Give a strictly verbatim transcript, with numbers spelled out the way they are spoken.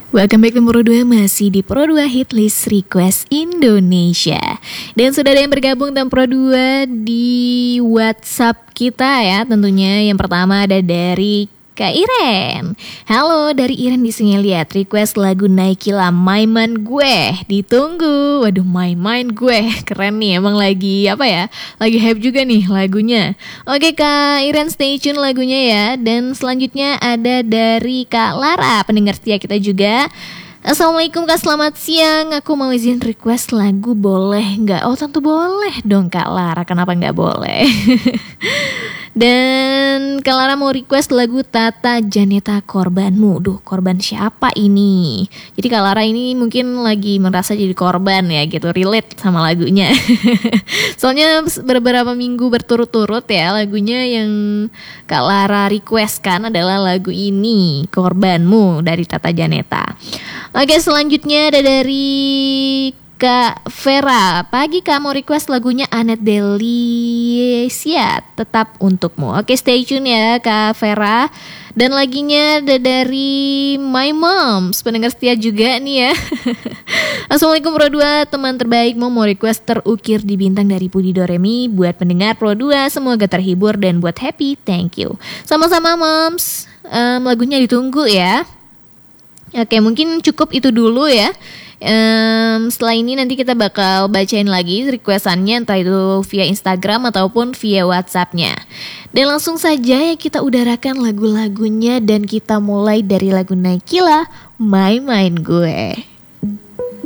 Welcome back to Pro dua, masih di Pro dua Hitlist Request Indonesia. Dan sudah ada yang bergabung dalam Pro dua di WhatsApp kita ya. Tentunya yang pertama ada dari Kak Iren. Halo, dari Iren di sini, lihat request lagu Naikila My Mind Gue. Ditunggu. Waduh, My Mind Gue. Keren nih, emang lagi apa ya? Lagi hype juga nih lagunya. Oke Kak Iren, stay tune lagunya ya. Dan selanjutnya ada dari Kak Lara, pendengar setia kita juga. Assalamualaikum Kak, selamat siang. Aku mau izin request lagu, boleh nggak? Oh tentu boleh dong Kak Lara, kenapa nggak boleh? Dan Kak Lara mau request lagu Tata Janeta Korbanmu. Duh, korban siapa ini? Jadi Kak Lara ini mungkin lagi merasa jadi korban ya gitu, relate sama lagunya. Soalnya beberapa minggu berturut-turut ya lagunya yang Kak Lara requestkan adalah lagu ini, Korbanmu dari Tata Janeta. Oke, selanjutnya ada dari Kak Vera. Pagi Kak, mau request lagunya Anet Delisia, Tetap Untukmu. Oke, stay tune ya Kak Vera. Dan laginya ada dari My Moms, pendengar setia juga nih ya. Assalamualaikum Pro dua, teman terbaik, mau mau request Terukir di Bintang dari Budi Doremi. Buat pendengar Pro dua semoga terhibur dan buat happy, thank you. Sama-sama Moms, um, lagunya ditunggu ya. Oke, mungkin cukup itu dulu ya. Um, setelah ini nanti kita bakal bacain lagi requestannya, entah itu via Instagram ataupun via WhatsAppnya. Dan langsung saja ya kita udarakan lagu-lagunya, dan kita mulai dari lagu Naikila, My Mind Gue.